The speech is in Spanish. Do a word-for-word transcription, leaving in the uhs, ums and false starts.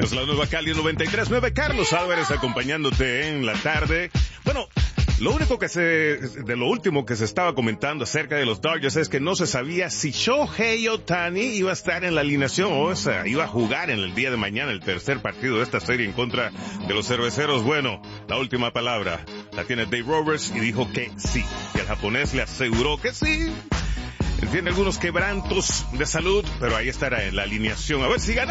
Es la nueva Cali noventa y tres punto nueve. Carlos Álvarez acompañándote en la tarde. Bueno, lo único que se, de lo último que se estaba comentando acerca de los Dodgers es que no se sabía si Shohei Ohtani iba a estar en la alineación o sea, iba a jugar en el día de mañana el tercer partido de esta serie en contra de los cerveceros. Bueno, la última palabra la tiene Dave Roberts y dijo que sí, que el japonés le aseguró que sí. Tiene algunos quebrantos de salud, pero ahí estará en la alineación. A ver si gana.